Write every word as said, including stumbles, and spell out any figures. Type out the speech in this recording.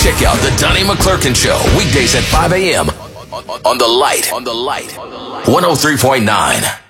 Check out the Donnie McClurkin Show weekdays at five a.m. on the Light. On the Light. one oh three point nine.